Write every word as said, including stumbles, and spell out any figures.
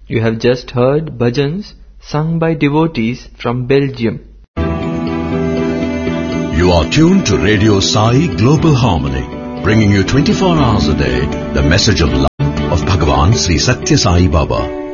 You have just heard bhajans sung by devotees from Belgium. You are tuned to Radio Sai Global Harmony, bringing you twenty-four hours a day the message of love of Bhagavan Sri Satya Sai Baba.